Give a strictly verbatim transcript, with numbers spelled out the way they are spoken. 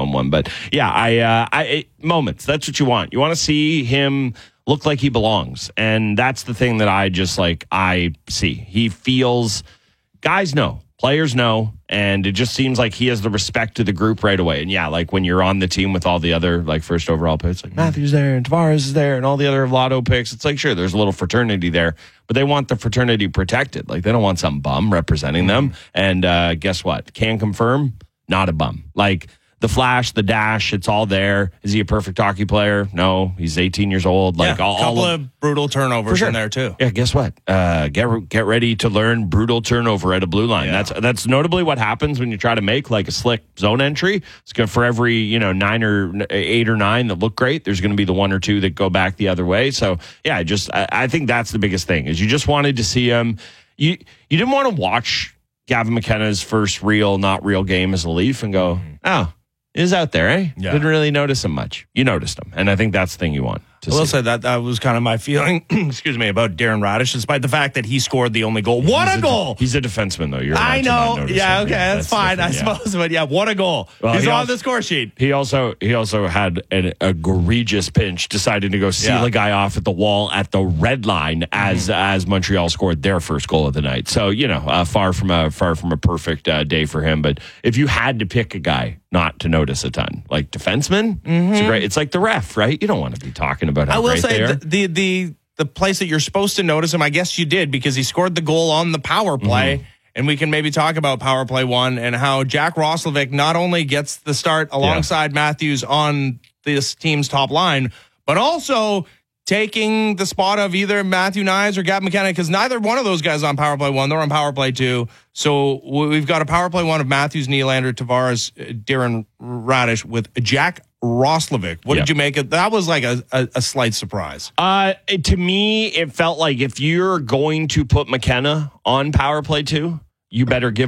someone. But yeah, I, uh, I it, moments. That's what you want. You want to see him look like he belongs, and that's the thing that I just like. I see he feels. Guys know, players know, and it just seems like he has the respect to the group right away. And yeah, like when you're on the team with all the other like first overall picks, like Matthews there and Tavares is there and all the other lotto picks, it's like, sure, there's a little fraternity there, but they want the fraternity protected. Like they don't want some bum representing them. And uh, guess what? Can confirm, not a bum. Like the flash, the dash, it's all there. Is he a perfect hockey player? No, he's eighteen years old. Like yeah, all, a couple all of, of brutal turnovers sure. in there too. Yeah, guess what? Uh, get get ready to learn brutal turnover at a blue line. Yeah. That's that's notably what happens when you try to make like a slick zone entry. It's good for every you know nine or eight or nine that look great. There's going to be the one or two that go back the other way. So yeah, just I, I think that's the biggest thing is you just wanted to see him. You you didn't want to watch Gavin McKenna's first real not real game as a Leaf and go mm-hmm. oh. Is out there, eh? Yeah. Didn't really notice him much. You noticed him, and I think that's the thing you want to I will see. say that that was kind of my feeling, excuse me, about Darren Radish, despite the fact that he scored the only goal. What he's a goal! He's a defenseman, though. You're I allowed to not know. notice Yeah, him. okay, Yeah, that's, fine, I different, yeah. suppose. But yeah, what a goal! Well, He's he on also- the score sheet. He also he also had an egregious pinch, deciding to go seal Yeah. a guy off at the wall at the red line as Mm-hmm. as Montreal scored their first goal of the night. So you know, uh, far from a far from a perfect uh, day for him. But if you had to pick a guy not to notice a ton, like defenseman, it's a great. It's like the ref, right? You don't want to be talking about how I will great say they are. the, the the the place that you're supposed to notice him, I guess you did because he scored the goal on the power play. Mm-hmm. And we can maybe talk about power play one and how Jack Roslovic not only gets the start alongside Matthews on this team's top line, but also taking the spot of either Matthew Knies or Gavin McKenna, because neither one of those guys on power play one. They're on power play two. So we've got a power play one of Matthews, Nylander, Tavares, Darren Radish with Jack Roslovic. What Yeah. did you make of that? Was like a, a, a slight surprise. Uh, it- to me, it felt like if you're going to put McKenna on power play two, you better give